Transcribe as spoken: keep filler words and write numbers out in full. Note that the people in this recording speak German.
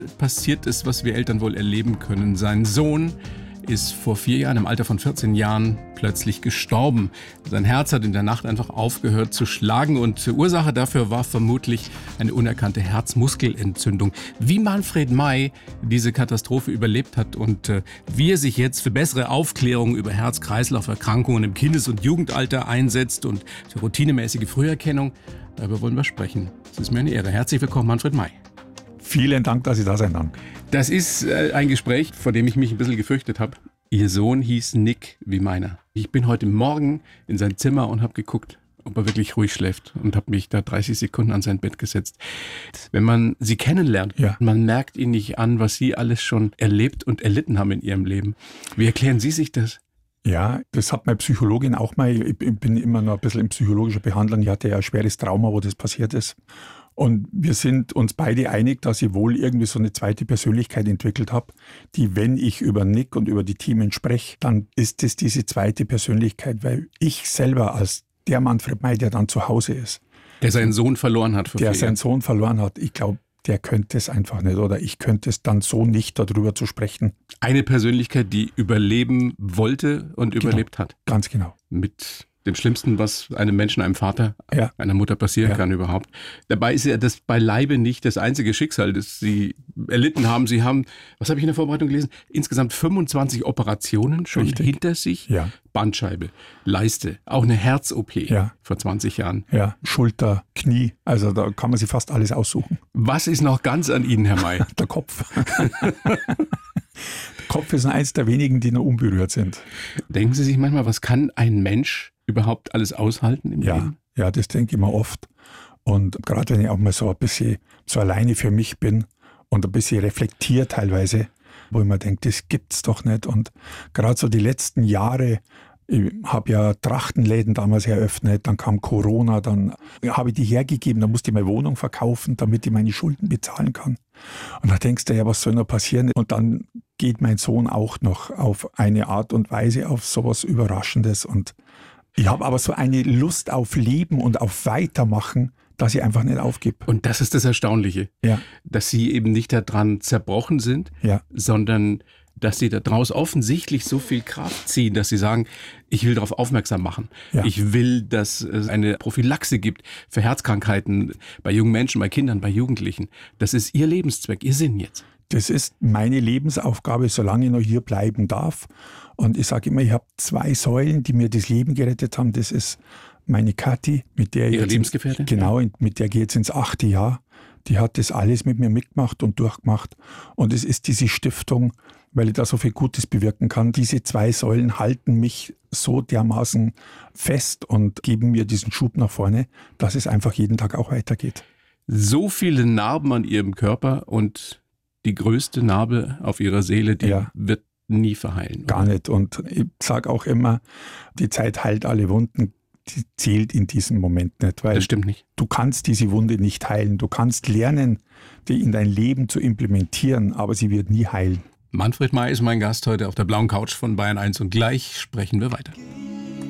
passiert ist, was wir Eltern wohl erleben können. Sein Sohn ist vor vier Jahren, im Alter von vierzehn Jahren, plötzlich gestorben. Sein Herz hat in der Nacht einfach aufgehört zu schlagen und Ursache dafür war vermutlich eine unerkannte Herzmuskelentzündung. Wie Manfred May diese Katastrophe überlebt hat und äh, wie er sich jetzt für bessere Aufklärung über Herz-Kreislauf-Erkrankungen im Kindes- und Jugendalter einsetzt und für routinemäßige Früherkennung, darüber wollen wir sprechen. Es ist mir eine Ehre. Herzlich willkommen, Manfred May. Vielen Dank, dass Sie da sein dann. Das ist äh, ein Gespräch, vor dem ich mich ein bisschen gefürchtet habe. Ihr Sohn hieß Nick wie meiner. Ich bin heute Morgen in sein Zimmer und habe geguckt, ob er wirklich ruhig schläft und habe mich da dreißig Sekunden an sein Bett gesetzt. Wenn man sie kennenlernt, ja. Man merkt ihnen nicht an, was sie alles schon erlebt und erlitten haben in ihrem Leben. Wie erklären Sie sich das? Ja, das hat meine Psychologin auch mal. Ich bin immer noch ein bisschen in psychologischer Behandlung. Ich hatte ja ein schweres Trauma, wo das passiert ist. Und wir sind uns beide einig, dass ich wohl irgendwie so eine zweite Persönlichkeit entwickelt habe, die, wenn ich über Nick und über die Themen spreche, dann ist es diese zweite Persönlichkeit, weil ich selber als der Manfred May, der dann zu Hause ist. Der seinen Sohn verloren hat. Der seinen Sohn verloren hat. Ich glaube, der könnte es einfach nicht oder ich könnte es dann so nicht, darüber zu sprechen. Eine Persönlichkeit, die überleben wollte und genau, überlebt hat. Ganz genau. Mit dem Schlimmsten, was einem Menschen, einem Vater, ja. einer Mutter passieren ja. kann überhaupt. Dabei ist ja das beileibe nicht das einzige Schicksal, das Sie erlitten haben. Sie haben, was habe ich in der Vorbereitung gelesen, insgesamt fünfundzwanzig Operationen schon Richtig. hinter sich. Ja. Bandscheibe, Leiste, auch eine Herz-O P ja. vor zwanzig Jahren. Ja, Schulter, Knie, also da kann man sich fast alles aussuchen. Was ist noch ganz an Ihnen, Herr May? Der Kopf. Der Kopf ist eins der wenigen, die noch unberührt sind. Denken Sie sich manchmal, was kann ein Mensch überhaupt alles aushalten im ja, Leben? Ja, das denke ich mir oft. Und gerade wenn ich auch mal so ein bisschen so alleine für mich bin und ein bisschen reflektiere teilweise, wo ich mir denke, das gibt's doch nicht. Und gerade so die letzten Jahre, ich habe ja Trachtenläden damals eröffnet, dann kam Corona, dann habe ich die hergegeben, dann musste ich meine Wohnung verkaufen, damit ich meine Schulden bezahlen kann. Und da denkst du ja, was soll noch passieren? Und dann geht mein Sohn auch noch auf eine Art und Weise auf sowas Überraschendes. Und ich habe aber so eine Lust auf Leben und auf Weitermachen, dass ich einfach nicht aufgebe. Und das ist das Erstaunliche, ja. dass Sie eben nicht daran zerbrochen sind, ja. sondern dass Sie daraus offensichtlich so viel Kraft ziehen, dass Sie sagen, ich will darauf aufmerksam machen. Ja. Ich will, dass es eine Prophylaxe gibt für Herzkrankheiten bei jungen Menschen, bei Kindern, bei Jugendlichen. Das ist Ihr Lebenszweck, Ihr Sinn jetzt. Das ist meine Lebensaufgabe, solange ich noch hier bleiben darf. Und ich sage immer, ich habe zwei Säulen, die mir das Leben gerettet haben. Das ist meine Kathi, mit der ich Ihre jetzt Lebensgefährtin? Ins, genau, mit der gehe ich jetzt ins achte Jahr. Die hat das alles mit mir mitgemacht und durchgemacht. Und es ist diese Stiftung, weil ich da so viel Gutes bewirken kann. Diese zwei Säulen halten mich so dermaßen fest und geben mir diesen Schub nach vorne, dass es einfach jeden Tag auch weitergeht. So viele Narben an Ihrem Körper und die größte Narbe auf Ihrer Seele, die ja. wird nie verheilen. Gar oder? nicht. Und ich sage auch immer, die Zeit heilt alle Wunden. Die zählt in diesem Moment nicht. Weil das stimmt nicht. Du kannst diese Wunde nicht heilen. Du kannst lernen, die in dein Leben zu implementieren, aber sie wird nie heilen. Manfred May ist mein Gast heute auf der blauen Couch von Bayern eins und gleich sprechen wir weiter.